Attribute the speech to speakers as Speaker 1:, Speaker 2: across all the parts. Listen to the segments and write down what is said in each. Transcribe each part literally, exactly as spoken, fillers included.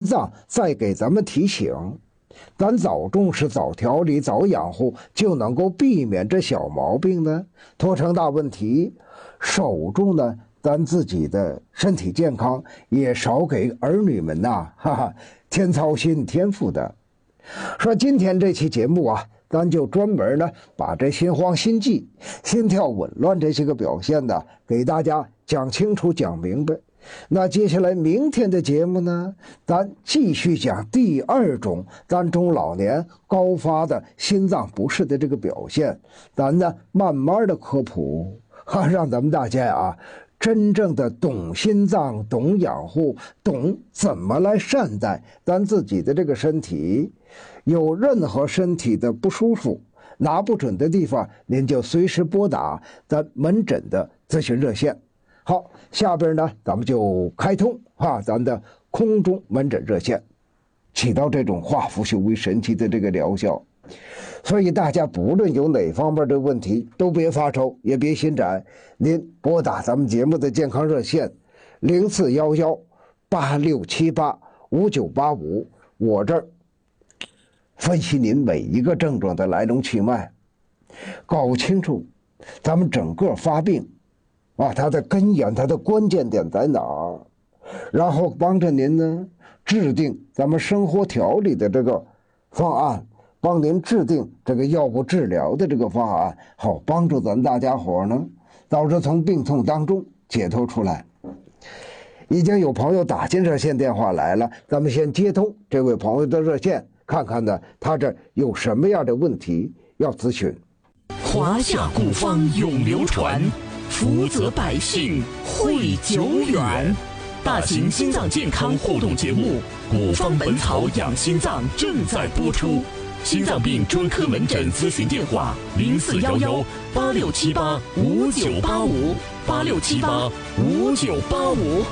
Speaker 1: 脏在给咱们提醒，咱早重视、早调理、早养护，就能够避免这小毛病呢拖成大问题，守住呢咱自己的身体健康，也少给儿女们呐哈哈添操心添负担。说今天这期节目啊，咱就专门呢把这心慌心悸、心跳紊乱这些个表现呢给大家讲清楚讲明白。那接下来明天的节目呢，咱继续讲第二种咱中老年高发的心脏不适的这个表现，咱呢慢慢的科普，哈，让咱们大家啊真正的懂心脏、懂养护、懂怎么来善待咱自己的这个身体。有任何身体的不舒服、拿不准的地方，您就随时拨打咱门诊的咨询热线。好，下边呢，咱们就开通哈咱的空中门诊热线，起到这种化腐朽为神奇的这个疗效。所以大家不论有哪方面的问题，都别发愁，也别心窄，您拨打咱们节目的健康热线零四幺幺八六七八五九八五，我这儿分析您每一个症状的来龙去脉，搞清楚咱们整个发病啊，它的根源、它的关键点在哪儿，然后帮着您呢制定咱们生活调理的这个方案，帮您制定这个药物治疗的这个方案，好帮助咱大家伙呢早日从病痛当中解脱出来。已经有朋友打进热线电话来了，咱们先接通这位朋友的热线，看看呢他这有什么样的问题要咨询。
Speaker 2: 华夏古方永流传，福泽百姓惠久远。大型心脏健康互动节目《古方本草养心脏》正在播出。心脏病专科门诊咨询电话：零四幺幺八六七八五九八五八六七八五九八五。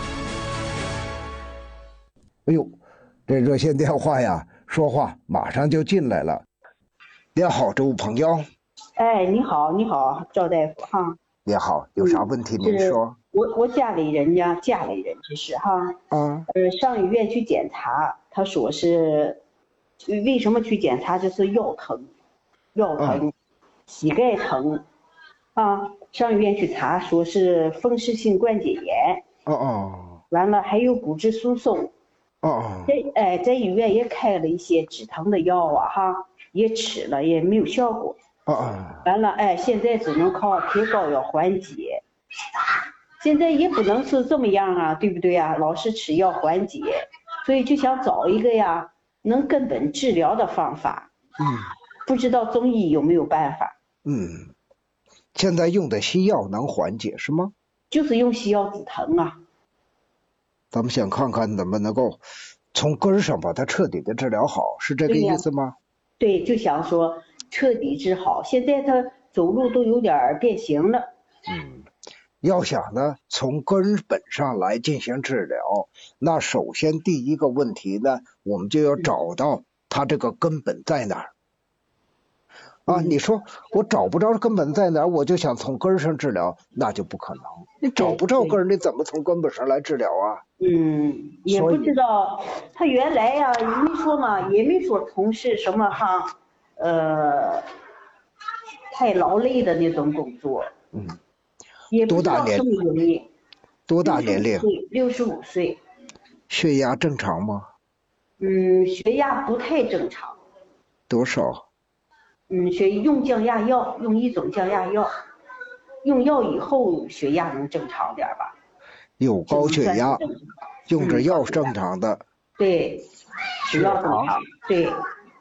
Speaker 1: 哎呦，这热线电话呀，说话马上就进来了。你好，这位朋友。
Speaker 3: 哎，你好，你好，赵大夫哈。
Speaker 1: 你好，有啥问题您说？
Speaker 3: 我我家里人家家里人这是哈，
Speaker 1: 嗯，
Speaker 3: 呃，上医院去检查，他说是为什么去检查，就是腰疼，腰疼，嗯、膝盖疼，啊，上医院去查，说是风湿性关节炎。
Speaker 1: 哦哦。
Speaker 3: 完了还有骨质疏松。
Speaker 1: 哦哦。
Speaker 3: 在哎，在医院也开了一些止疼的药啊哈，也吃了也没有效果。
Speaker 1: 哦哦。
Speaker 3: 完了哎，现在只能靠贴膏药缓解。现在也不能是这么样啊，对不对啊？老是吃药缓解，所以就想找一个呀能根本治疗的方法。
Speaker 1: 嗯，
Speaker 3: 不知道中医有没有办法？
Speaker 1: 嗯，现在用的西药能缓解是吗？
Speaker 3: 就是用西药止疼啊。
Speaker 1: 咱们想看看怎么能够从根上把它彻底的治疗好，是这个意思吗？
Speaker 3: 对，就想说彻底治好。现在他走路都有点变形了。
Speaker 1: 嗯。要想呢从根本上来进行治疗，那首先第一个问题呢，我们就要找到它这个根本在哪儿。啊，你说我找不着根本在哪儿，我就想从根上治疗，那就不可能。你找不着根，你怎么从根本上来治疗啊？
Speaker 3: 嗯，也不知道他原来呀、啊，也没说嘛，也没说从事什么哈，呃，太劳累的那种工作。
Speaker 1: 嗯。
Speaker 3: 也不知道什么原因。
Speaker 1: 多大年龄？
Speaker 3: 六十五岁。
Speaker 1: 血压正常吗？
Speaker 3: 嗯，血压不太正常。
Speaker 1: 多少？
Speaker 3: 嗯，血用降压药，用一种降压药，用药以后血压能正常点吧？
Speaker 1: 有高血压，用着药正常的。
Speaker 3: 嗯、对，血压正常。对。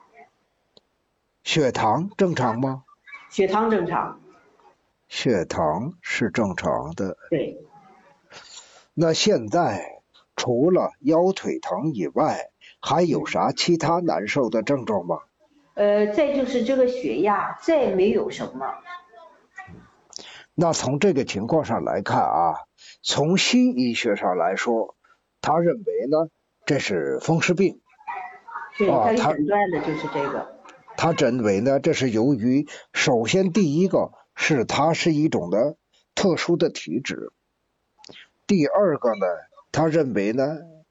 Speaker 1: 血糖正常吗？
Speaker 3: 血糖正常。
Speaker 1: 血糖是正常的。
Speaker 3: 对。
Speaker 1: 那现在除了腰腿疼以外，还有啥其他难受的症状吗？
Speaker 3: 呃，再就是这个血压，再没有什么。
Speaker 1: 那从这个情况上来看啊，从西医学上来说，他认为呢，这是风湿病。
Speaker 3: 对，他诊断的就是这个。
Speaker 1: 他认为呢，这是由于首先第一个。是它是一种的特殊的体质。第二个呢，他认为呢，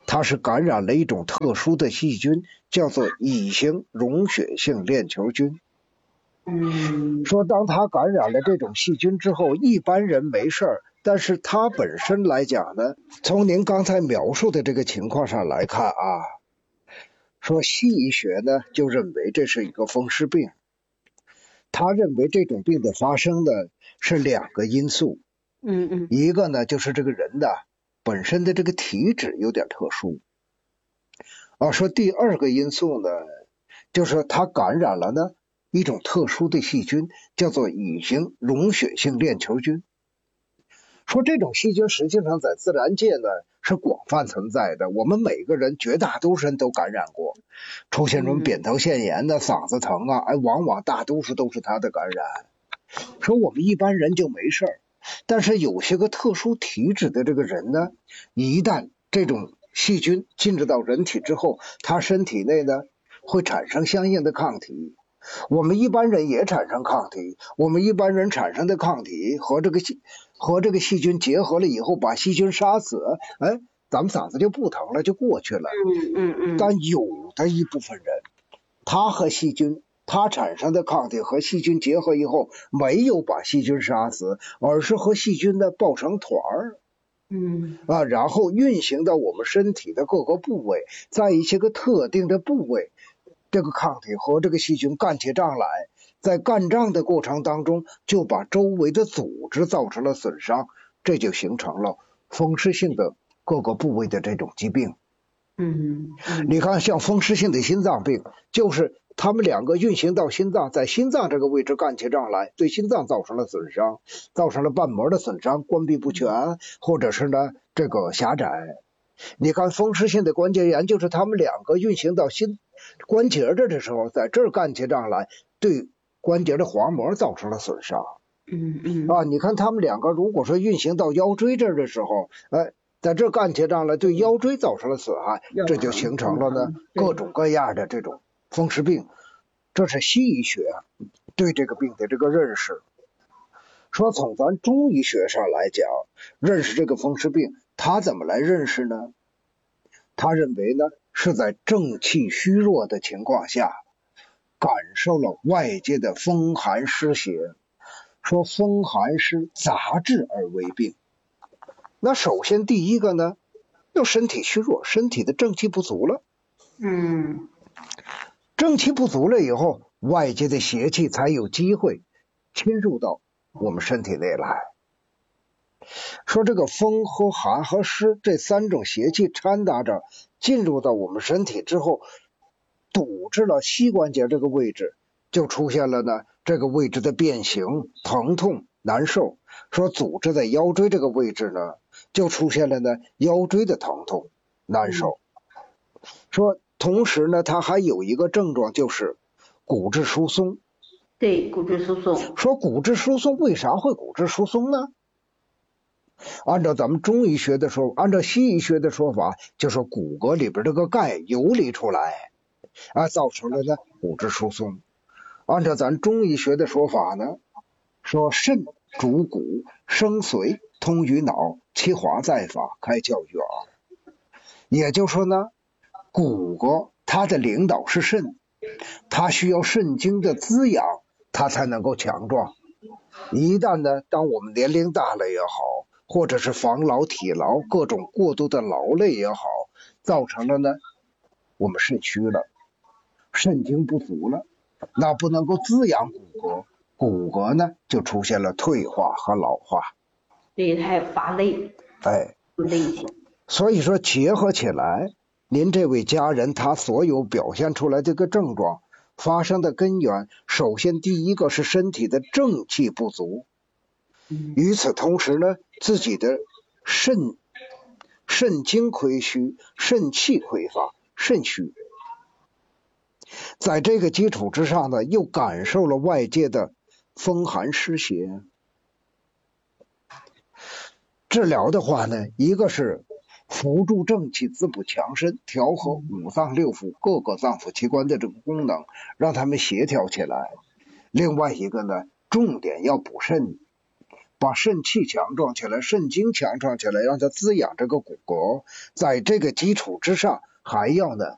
Speaker 1: 它是感染了一种特殊的细菌，叫做乙型溶血性链球菌。
Speaker 3: 嗯，
Speaker 1: 说当他感染了这种细菌之后，一般人没事儿，但是他本身来讲呢，从您刚才描述的这个情况上来看啊，说西医学呢就认为这是一个风湿病，他认为这种病的发生呢是两个因素，
Speaker 3: 嗯嗯，
Speaker 1: 一个呢就是这个人的本身的这个体质有点特殊，啊，说第二个因素呢，就是他感染了呢一种特殊的细菌，叫做乙型溶血性链球菌。说这种细菌实际上在自然界呢是广泛存在的，我们每个人绝大多数人都感染过，出现这种扁桃腺炎的、嗓子疼啊，哎，往往大多数都是他的感染。说我们一般人就没事儿，但是有些个特殊体质的这个人呢，一旦这种细菌进入到人体之后，他身体内呢会产生相应的抗体。我们一般人也产生抗体，我们一般人产生的抗体和这个细和这个细菌结合了以后，把细菌杀死，哎，咱们嗓子就不疼了，就过去了。
Speaker 3: 嗯嗯嗯。
Speaker 1: 但有的一部分人，他和细菌，他产生的抗体和细菌结合以后，没有把细菌杀死，而是和细菌呢抱成团儿。
Speaker 3: 嗯
Speaker 1: 啊，然后运行到我们身体的各个部位，在一些个特定的部位，这个抗体和这个细菌干起仗来，在干仗的过程当中，就把周围的组织造成了损伤，这就形成了风湿性的各个部位的这种疾病。
Speaker 3: 嗯，
Speaker 1: 你看，像风湿性的心脏病，就是他们两个运行到心脏，在心脏这个位置干起仗来，对心脏造成了损伤，造成了瓣膜的损伤，关闭不全，或者是呢这个狭窄。你看风湿性的关节炎，就是他们两个运行到心关节这的时候，在这儿干起仗来，对关节的滑膜造成了损伤。
Speaker 3: 嗯嗯
Speaker 1: 啊，你看他们两个如果说运行到腰椎这儿的时候，哎，在这干起仗来，对腰椎造成了损害，这就形成了呢各种各样的这种风湿病。这是西医学对这个病的这个认识。说从咱中医学上来讲，认识这个风湿病，他怎么来认识呢？他认为呢是在正气虚弱的情况下，感受了外界的风寒湿邪，说风寒湿杂治而为病。那首先第一个呢，要身体虚弱，身体的正气不足了。
Speaker 3: 嗯，
Speaker 1: 正气不足了以后，外界的邪气才有机会侵入到我们身体内来。说这个风和寒和湿这三种邪气掺杂着进入到我们身体之后，堵滞了膝关节这个位置，就出现了呢这个位置的变形、疼痛、难受。说阻滞在腰椎这个位置呢，就出现了呢腰椎的疼痛、难受。说同时呢，它还有一个症状，就是骨质疏松。
Speaker 3: 对，骨质疏松。
Speaker 1: 说骨质疏松为啥会骨质疏松呢？按照咱们中医学的说，按照西医学的说法，就是骨骼里边这个钙游离出来啊，造成了呢骨质疏松。按照咱中医学的说法呢，说肾主骨，生髓，通于脑，其华在发，开窍于耳。也就是说呢，骨骼它的领导是肾，它需要肾精的滋养，它才能够强壮。一旦呢，当我们年龄大了也好，或者是防劳体劳，各种过度的劳累也好，造成了呢我们肾虚了，肾精不足了，那不能够滋养骨骼，骨骼呢就出现了退化和老化。
Speaker 3: 对，它还乏累。
Speaker 1: 哎，
Speaker 3: 累性。
Speaker 1: 所以说结合起来，您这位家人他所有表现出来这个症状发生的根源，首先第一个是身体的正气不足，与此同时呢，自己的肾肾精亏虚，肾气匮乏，肾虚。在这个基础之上呢，又感受了外界的风寒湿邪。治疗的话呢，一个是扶助正气，滋补强身，调和五脏六腑各个脏腑器官的这个功能，让他们协调起来。另外一个呢，重点要补肾， 把肾气强壮起来，肾精强壮起来，让它滋养这个骨骼。在这个基础之上，还要呢